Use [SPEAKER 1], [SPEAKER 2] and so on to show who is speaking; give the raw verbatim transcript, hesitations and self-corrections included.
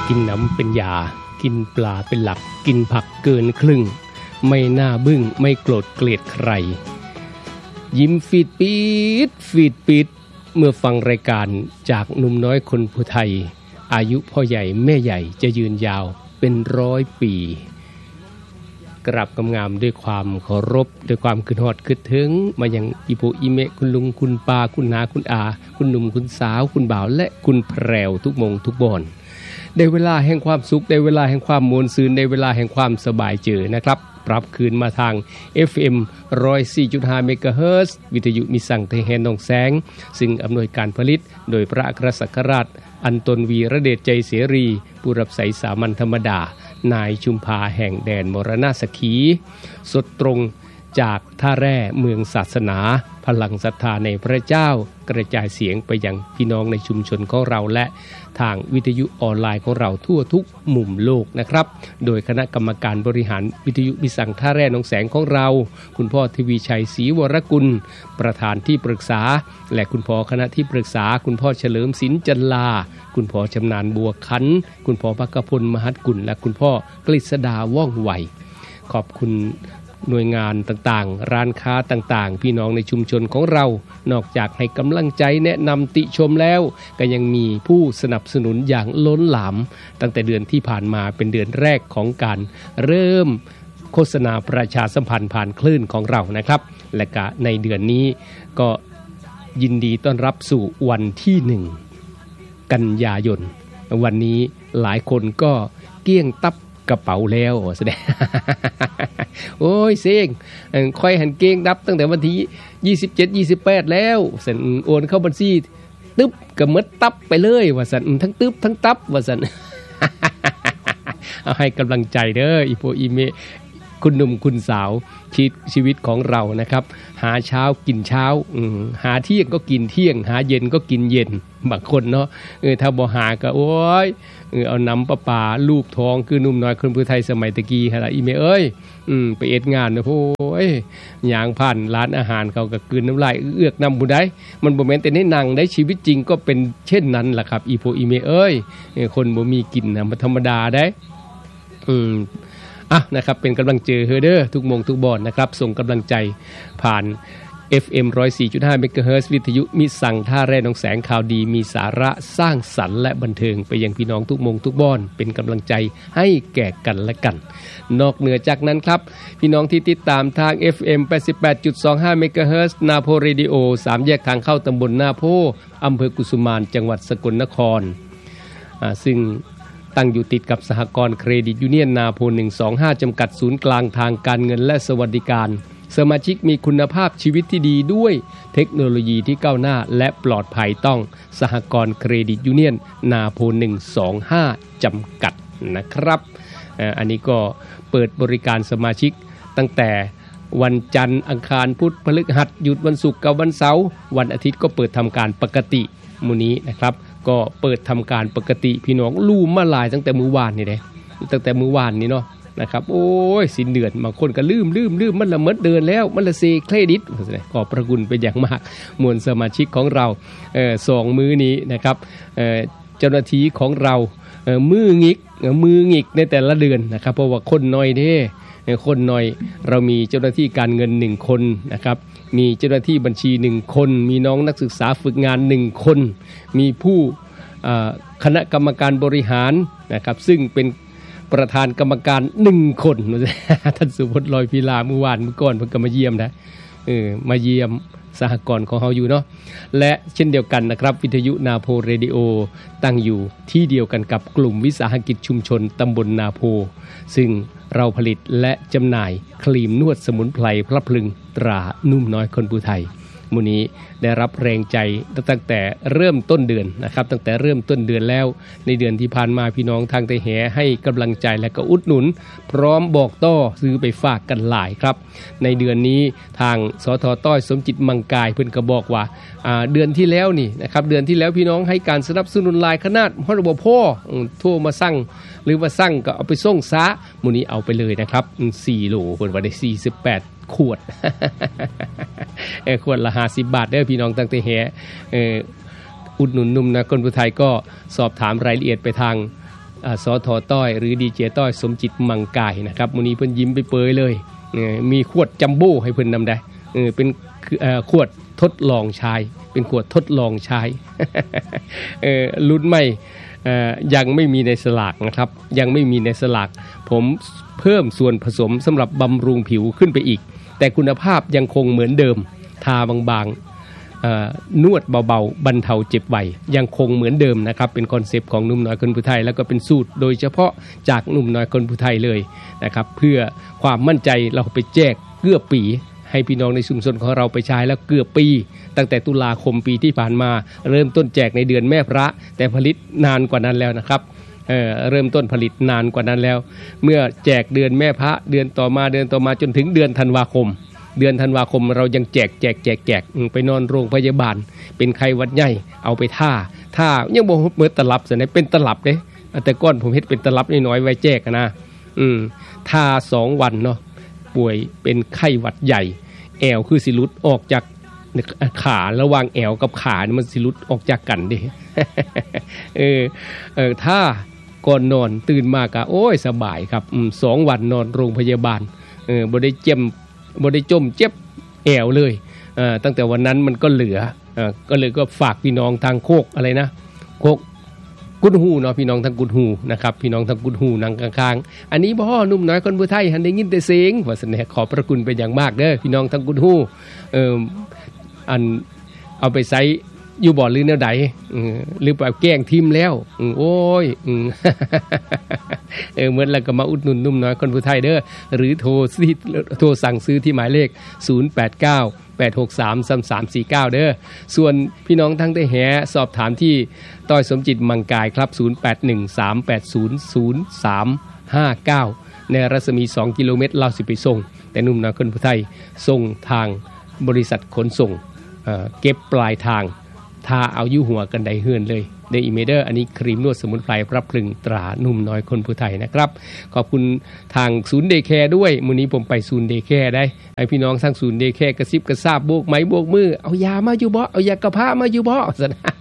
[SPEAKER 1] กินน้ำเป็นยากินปลาเป็นหลักกินผักเกินครึ่งไม่น่าบึ้งไม่โกรธเกลียดใครยิ้มฟีดปีดฟีดปีดเมื่อฟังรายการจากหนุ่มน้อยคนผู้ไทยอายุพ่อใหญ่แม่ใหญ่จะยืนยาวเป็นร้อยปีกราบงามๆด้วยความเคารพด้วยความคิดฮอดคิดถึงมายังอีโปอีเมะคุณลุงคุณป้าคุณนาคุณอาคุณหนุ่มคุณสาวคุณบ่าวและคุณแพรวทุกมงทุกบอนได้เวลาแห่งความสุขได้เวลาแห่งความมวลซื่นได้เวลาแห่งความสบายเจอนะครับปรับคืนมาทาง เอฟ เอ็ม หนึ่งศูนย์สี่จุดห้า เมกะเฮิรตซ์ วิทยุมิสังเทแฮนนองแสงซึ่งอำนวยการผลิตโดยพระอัครศักราชอันตนวีระเดชใจเสรีผู้รับใช้สามัญธรรมดานายชุมพาแห่งแดนมรณะสขีสดตรงจากท่าแร่เมืองศาสนาพลังศรัทธาในพระเจ้ากระจายเสียงไปยังพี่น้องในชุมชนของเราและทางวิทยุออนไลน์ของเราทั่วทุกมุมโลกนะครับโดยคณะกรรมการบริหารวิทยุมิสังท่าแร่หนองแสงของเราคุณพ่อทวีชัยศรีวรกุลประธานที่ปรึกษาและคุณพ่อคณะที่ปรึกษาคุณพ่อเฉลิมศิลป์จันลาคุณพ่อชำนาญบัวขันคุณพ่อภักพลมหัตกุลและคุณพ่อกฤษดาว่องไวขอบคุณหน่วยงานต่างๆร้านค้าต่างๆพี่น้องในชุมชนของเรานอกจากให้กำลังใจแนะนำติชมแล้วก็ยังมีผู้สนับสนุนอย่างล้นหลามตั้งแต่เดือนที่ผ่านมาเป็นเดือนแรกของการเริ่มโฆษณาประชาสัมพันธ์ผ่านคลื่นของเรานะครับและก็ในเดือนนี้ก็ยินดีต้อนรับสู่วันที่หนึ่งกันยายนวันนี้หลายคนก็เกี้ยงตับกระเป๋าแล้วแสดง โอ้ยเซ็งค่อยหันเก้งดับตั้งแต่วันที่ยี่สิบเจ็ด ยี่สิบแปดแล้วสันโอนเข้าบัญชีตึ๊บก็หมดตับไปเลยว่าสันทั้งตึ๊บทั้งตับว่าสัน เอาให้กำลังใจเด้ออีโปอีเมคุณหนุ่มคุณสาวชีวิตชีวิตของเรานะครับหาเช้ากินเช้าหาเที่ยงก็กินเที่ยงหาเย็นก็กินเย็นบางคนเนาะเออถ้าบ่หาก็โอ้ยเออเอาน้ำประปาลูบท้องคือหนุ่มน้อยคนผู้ไทยสมัยตะกี้หั่นล่ะอีเมเอ้ยอืมไปเอ็ดงานเนาะโอ้ยย่างผ่านร้านอาหารเขาก็กลืนน้ำลายเอื้อกน้ำผู้ใดมันบ่แม่นแต่ในหนังได้ชีวิตจริงก็เป็นเช่นนั้นล่ะครับอีโพอีเมเอ้ยคนบ่มีกินน่ะมันธรรมดาได้อืมอ่ะนะครับเป็นกำลังใจเฮอเดอร์ทุกมงทุกบอนนะครับส่งกำลังใจผ่าน เอฟ เอ็ม หนึ่งศูนย์สี่จุดห้า เมกะเฮิรตซ์ วิทยุมิสังท่าแร่หนองแสงข่าวดีมีสาระสร้างสรรค์และบันเทิงไปยังพี่น้องทุกมงทุกบอนเป็นกำลังใจให้แก่กันและกันนอกเหนือจากนั้นครับพี่น้องที่ติดตามทาง เอฟ เอ็ม แปดสิบแปดจุดสองห้า เมกะเฮิรตซ์ นาโพเรดิโอสามแยกทางเข้าตำบลนาโพอำเภอกุสุมานจังหวัดสกลนครอ่าซึ่งตั้งอยู่ติดกับสหกรณ์เครดิตยูเนียนนาโพหนึ่งสองห้าจำกัดศูนย์กลางทางการเงินและสวัสดิการสมาชิกมีคุณภาพชีวิตที่ดีด้วยเทคโนโลยีที่ก้าวหน้าและปลอดภัยต้องสหกรณ์เครดิตยูเนียนนาโพหนึ่งสองห้าจำกัดนะครับอันนี้ก็เปิดบริการสมาชิกตั้งแต่วันจันทร์อังคารพุธพฤหัสหยุดวันศุกร์กับวันเสาร์วันอาทิตย์ก็เปิดทำการปกติมื้อนี้นะครับก็เปิดทำการปกติพี่น้องลู่มาหลายตั้งแต่มื้อวานนี่เด้ตั้งแต่มื้อวานนี้เนาะนะครับโอ้ยสิ้นเดือนบางคนก็ลืมลืมลืมมันละเมิดเดือนแล้วมันละเซเครดิตขอบพระคุณเป็นอย่างมากมวลสมาชิกของเราเอ่อสองมื้อนี้นะครับเอ่อเจ้าหน้าที่ของเราเอ่อมืองิกมืองิกในแต่ละเดือนนะครับเพราะว่าคนน้อยเด้คนน้อยเรามีเจ้าหน้าที่การเงินหนึ่งคนนะครับมีเจ้าหน้าที่บัญชีหนึ่งคนมีน้องนักศึกษาฝึกงานหนึ่งคนมีผู้คณะกรรมการบริหารนะครับซึ่งเป็นประธานกรรมการหนึ่งคนท่านสุพจน์ลอยพิลาเมื่อวานเมื่อก่อนเพิ่งก็มาเยี่ยมนะเออมาเยี่ยมสหกรณ์ของเขาอยู่เนาะและเช่นเดียวกันนะครับวิทยุนาโพเรดิโอตั้งอยู่ที่เดียวกันกับกลุ่มวิสาหกิจชุมชนตำบลนาโพซึ่งเราผลิตและจำหน่ายครีมนวดสมุนไพรพระพลึงตรานุ่มน้อยคนผู้ไทยมื้อนี้ได้รับแรงใจตั้งแต่เริ่มต้นเดือนนะครับตั้งแต่เริ่มต้นเดือนแล้วในเดือนที่ผ่านมาพี่น้องทางไตแหให้กำลังใจและก็อุดหนุนพร้อมบอกต่อซื้อไปฝากกันหลายครับในเดือนนี้ทางสทต้อยสมจิตมังกายเพิ่นก็บอกว่าอ่าเดือนที่แล้วนี่นะครับเดือนที่แล้วพี่น้องให้การสนับสนุนหลายขนาดฮอดบ่พอโทรมาสั่งหรือว่าสั่งก็เอาไปส่งซะมื้อนี้เอาไปเลยนะครับสี่โลเพิ่นว่าได้สี่สิบแปดขวด เออขวดละห้าสิบบาทเด้อพี่น้องตั้งแต่แหเอออุดหนุนนุ่มนะคนผู้ไทยก็สอบถามรายละเอียดไปทางสทต้อยหรือดีเจต้อยสมจิตมังกายนะครับมื้อนี้เพิ่นยิ้มไปเปยเลยมีขวดจัมโบ้ให้เพิ่นนำได้เป็นขวดทดลองใช้เป็นขวดทดลองใช้รุ่นใหม่ยังไม่มีในสลากนะครับยังไม่มีในสลากผมเพิ่มส่วนผสมสำหรับบำรุงผิวขึ้นไปอีกแต่คุณภาพยังคงเหมือนเดิมทาบางๆนวดเบาๆบรรเทาเจ็บไวยังคงเหมือนเดิมนะครับเป็นคอนเซปต์ของหนุ่มน้อยคนผู้ไทยแล้วก็เป็นสูตรโดยเฉพาะจากหนุ่มน้อยคนผู้ไทยเลยนะครับเพื่อความมั่นใจเราไปแจกเกือบปีให้พี่น้องในชุมชนของเราไปใช้แล้วเกือบปีตั้งแต่ตุลาคมปีที่ผ่านมาเริ่มต้นแจกในเดือนแม่พระแต่ผลิตนานกว่านั้นแล้วนะครับ เ, เริ่มต้นผลิตนานกว่านั้นแล้วเมื่อแจกเดือนแม่พระเดือนต่อมาเดือนต่อมาจนถึงเดือนธันวาคมเดือนธันวาคมเรายังแจกแจกแจกแจกไปนอนโรงพยาบาลเป็นไข้หวัดใหญ่เอาไปท่าท่ายังบ่เหมือนตลับซะนะเป็นตลับเด้แต่ก่อนผมเฮ็ดเป็นตลับน้อยๆไว้แจกนะอืมท่าสองวันเนาะป่วยเป็นไข้หวัดใหญ่แอวคือสิหลุดออกจากขาระหว่างแอวกับขานี่มันสิหลุดออกจากกันเด้ เออเออถ้าก่อนนอนตื่นมากะโอ้ยสบายครับอืมสองวันนอนโรงพยาบาลเออบ่ได้เจ็บบ่ได้จมเจ็บแอวเลยเอ่อตั้งแต่วันนั้นมันก็เหลือเอ่อก็เลยก็ฝากพี่น้องทางโคกอะไรนะโคกกุดหูเนาะพี่น้องทางกุดหูนะครับพี่น้องทางกุดหูนั่งข้างๆอันนี้บ่หนุ่มน้อยคนผู้ไทยหันได้ยินแต่เสียงว่าซั่นแหละขอบพระคุณเป็นอย่างมากเด้อพี่น้องทางกุดหูเอ่ออันเอาไปใช้อยู่บ่หรือแนวใดหรือแบบแกล้งทิมแล้วโอ้ยเออเหมือนแล้วก็มาอุดหนุนนุ่มน้อยคนผู้ไทยเด้อหรือโทรที่โทรสั่งซื้อที่หมายเลขศูนย์ แปด เก้า แปด หก สาม สาม สาม สี่ เก้าเด้อส่วนพี่น้องทั้งได้แหสอบถามที่ต้อยสมจิตมังกายครับศูนย์ แปด หนึ่ง สาม แปด ศูนย์ ศูนย์ สาม ห้า เก้าในรัศมีสองกิโลเมตรเราสิไปส่งแต่นุ่มน้อยคนผู้ไทยส่งทางบริษัทขนส่งเอ่อเก็บปลายทางทาเอาอยู่หัวกันได้เฮือนเลยเดอิเมเดอร์อันนี้ครีมนวดสมุนไพรพระพลึงตราหนุ่มน้อยคนผู้ไทยนะครับขอบคุณทางศูนย์เดย์แคร์ด้วยมื้อนี้ผมไปศูนย์เดย์แคร์ได้ให้พี่น้องทางศูนย์เดย์แคร์กระซิบกระซาบโบกไม้โบกมือเอายามาอยู่บ่เอายากระเพาะมาอยู่บ่ซั่น